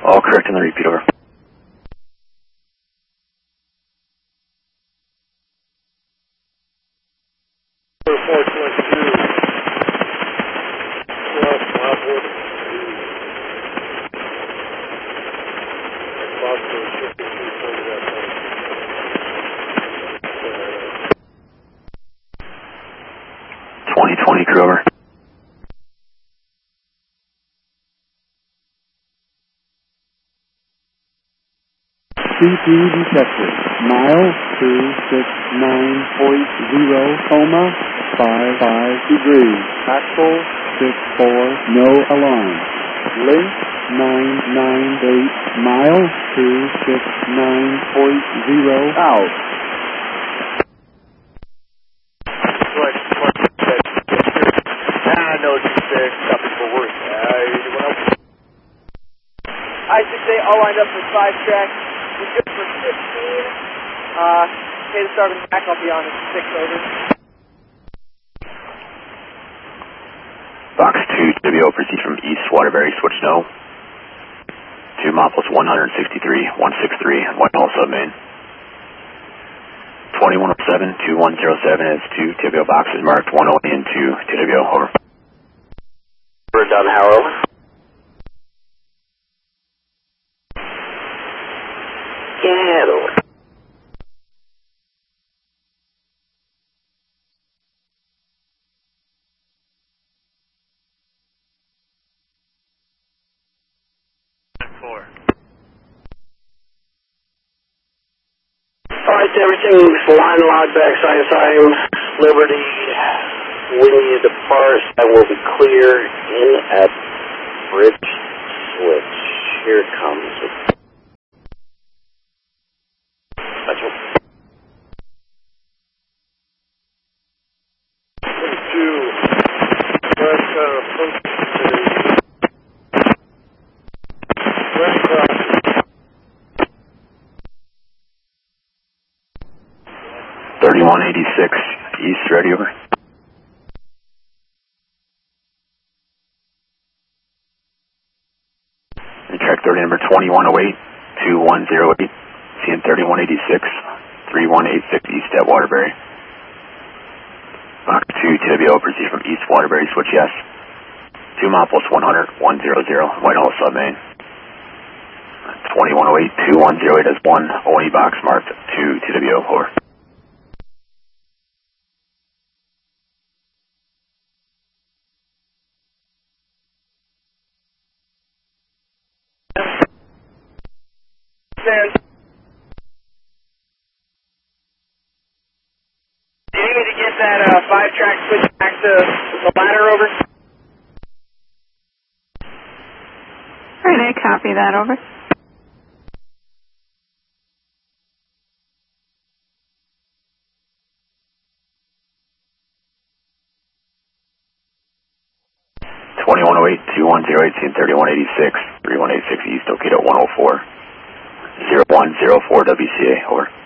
All correct on the repeat, over. Crew over. CP detected. Mile 269.0, coma, 55 degrees. Axle 64, no alarm. Link 998, mile 269.0, out. I-6A, all lined up for 5 track. We're good for 15. Okay to start with back, I'll be on at 6, over. Box 2, TWO, proceed from East Waterbury, switch no. 2 miles 163, 163, Whitehall Submain. 2107, 2107 is 2 TWO boxes marked 108 and 2 TWO, over. Bird down Harrow. Seattle. Alright, everything's line log back, sign, Liberty, when you depart, I will be clear in at bridge switch. Here it comes. East, ready, over. And track 30, number 2108, 2108, CN 3186, 3186 East at Waterbury. Box 2, TWO, proceed from East Waterbury, switch yes. 2 miles 100, 100, Whitehall Submain. 2108, 2108 has 1 OE box marked 2 TWO, over. Do you need me to get that 5-track switch back to the ladder, over? Alright, I copy that, over. (2108) 2108 CN 3186 3186 East, located at 104 0104 WCA, over.